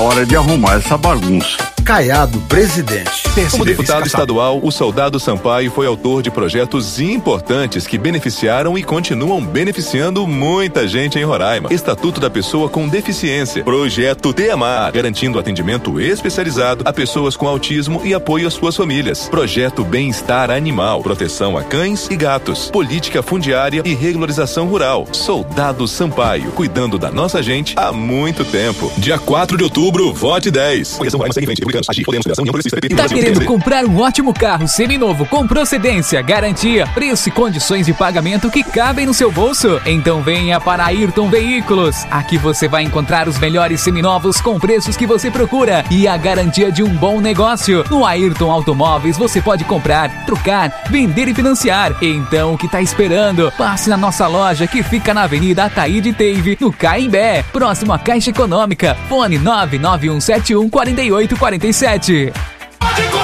Hora de arrumar essa bagunça. Caiado, presidente. Como deputado estadual, o soldado Sampaio foi autor de projetos importantes que beneficiaram e continuam beneficiando muita gente em Roraima. Estatuto da Pessoa com Deficiência, Projeto TEMAR, garantindo atendimento especializado a pessoas com autismo e apoio às suas famílias. Projeto Bem-Estar Animal, proteção a cães e gatos, política fundiária e regularização rural. Soldado Sampaio, cuidando da nossa gente há muito tempo. Dia 4 de outubro, vote 10. Tá querendo comprar um ótimo carro seminovo com procedência, garantia, preço e condições de pagamento que cabem no seu bolso? Então venha para Ayrton Veículos. Aqui você vai encontrar os melhores seminovos com preços que você procura e a garantia de um bom negócio. No Ayrton Automóveis você pode comprar, trocar, vender e financiar. Então o que tá esperando? Passe na nossa loja que fica na Avenida Ataíde Teive, no Caimbé, próximo à Caixa Econômica. Fone 991714847.